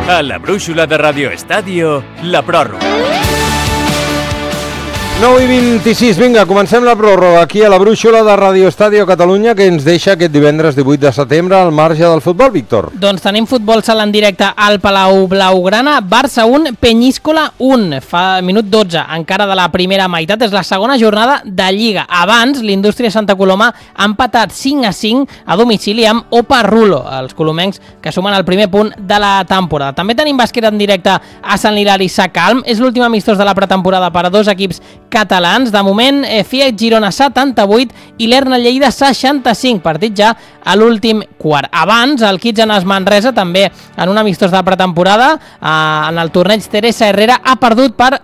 A la brúixola de Radio Estadio, la pròrroga. 9:26, vinga, comencem la pròrroga aquí a la brúixola de Radio Estadio Catalunya, que ens deixa aquest divendres 18 de setembre al marge del futbol, Víctor. Doncs tenim futbol sala en directe al Palau Blaugrana, Barça 1, Peñíscola 1, fa minut 12, encara de la primera meitat, és la segona jornada de Lliga. Abans, l'Indústria Santa Coloma ha empatat 5-5 a domicili amb Opa Rulo, els colomencs que sumen el primer punt de la temporada. També tenim bàsquet en directe a Sant Hilari Sacalm, és l'últim amistós de la pretemporada per a dos equips catalans. De moment, Fiat Girona 78 i l'Erna Lleida 65, partit ja a l'últim quart. Abans, el Kitsanes Manresa, també en un amistós de pretemporada, en el torneig Teresa Herrera, ha perdut per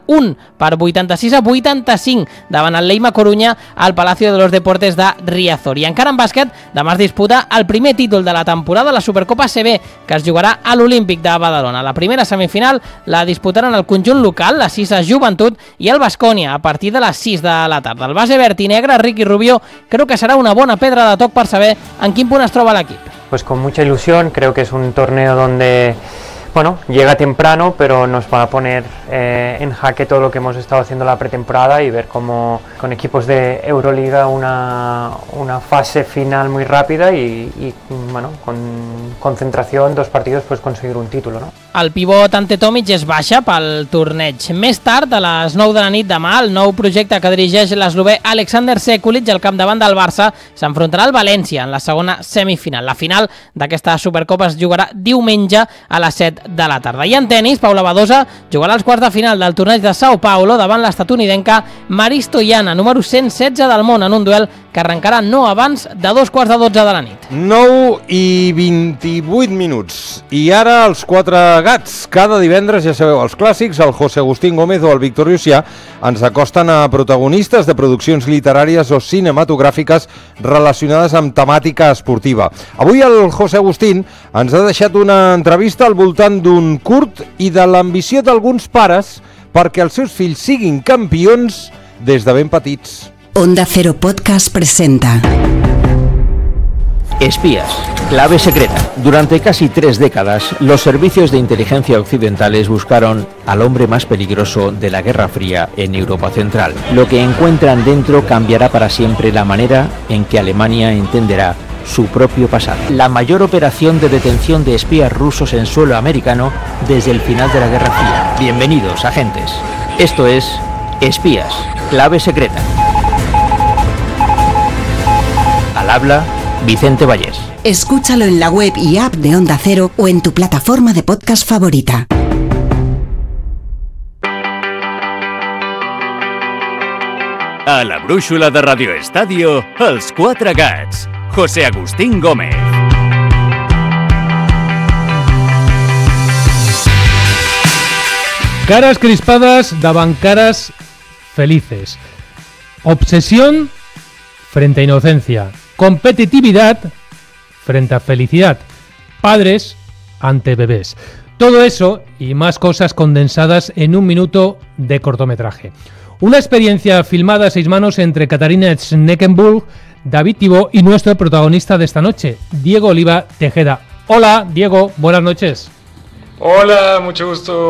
86-85 davant el Leima Corunya al Palacio de los Deportes de Riazor. I encara en bàsquet, demà es disputa el primer títol de la temporada, la Supercopa CB, que es jugarà a l'Olímpic de Badalona. La primera semifinal la disputaran el conjunt local, la Sisa Joventut i el Baskonia, a partir de les 6 de la tarda. El base verd i negre, Ricky Rubio, creo que serà una bona pedra de toc per saber en quin punt es troba l'equip. Pues con mucha ilusión, creo que es un torneo donde, bueno, llega temprano, pero nos va a poner en jaque todo lo que hemos estado haciendo la pretemporada y ver cómo con equipos de Euroliga una fase final muy rápida y bueno, con concentración, 2 partidos, pues conseguir un título, ¿no? El pivot Ante Tomic és baixa pel torneig. Més tard, a les 9 de la nit demà, el nou projecte que dirigeix l'eslovè Alexander Sekulic al capdavant del Barça s'enfrontarà al València en la segona semifinal. La final d'aquesta Supercopa es jugarà diumenge a les 7 de la tarda. I en tenis, Paula Badosa jugarà als quarts de final del torneig de Sao Paulo davant l'estatunidenca Maris Stoyana, número 116 del món, en un duel que arrencarà no abans de 11:45 de la nit. 9:28 minuts. I ara els 4 gats. Cada divendres, ja sabeu, els clàssics, el José Agustín Gómez o el Víctor Llucià, ens acosten a protagonistes de produccions literàries o cinematogràfiques relacionades amb temàtica esportiva. Avui el José Agustín ens ha deixat una entrevista al voltant d'un curt i de l'ambició d'alguns pares perquè els seus fills siguin campions des de ben petits. Onda Cero Podcast presenta Espías, clave secreta. Durante casi 3 décadas, los servicios de inteligencia occidentales buscaron al hombre más peligroso de la Guerra Fría en Europa Central. Lo que encuentran dentro cambiará para siempre la manera en que Alemania entenderá su propio pasado. La mayor operación de detención de espías rusos en suelo americano desde el final de la Guerra Fría. Bienvenidos, agentes. Esto es Espías, clave secreta. Al habla Vicente Vallés. Escúchalo en la web y app de Onda Cero o en tu plataforma de podcast favorita. A la brúixola de Radio Estadio, els 4 gats. José Agustín Gómez. Caras crispadas daban caras felices. Obsesión frente a inocencia. Competitividad frente a felicidad. Padres ante bebés. Todo eso y más cosas condensadas en 1 minuto de cortometraje. Una experiencia filmada a 6 manos entre Katarina Schneckenburg, David Thibó y nuestro protagonista de esta noche, Diego Oliva Tejeda. Hola, Diego, buenas noches. Hola, mucho gusto.